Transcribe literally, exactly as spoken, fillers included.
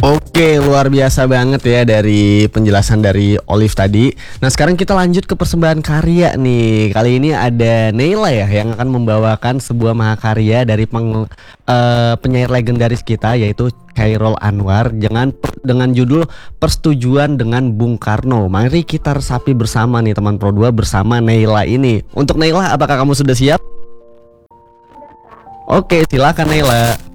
Oke, luar biasa banget ya dari penjelasan dari Olive tadi. Nah, sekarang kita lanjut ke persembahan karya nih. Kali ini ada Neila ya yang akan membawakan sebuah mahakarya dari peng, eh, penyair legendaris kita yaitu Chairul Anwar dengan dengan judul Persetujuan dengan Bung Karno. Mari kita resapi bersama nih teman Pro dua bersama Neila ini. Untuk Neila, apakah kamu sudah siap? Oke, silakan Neila.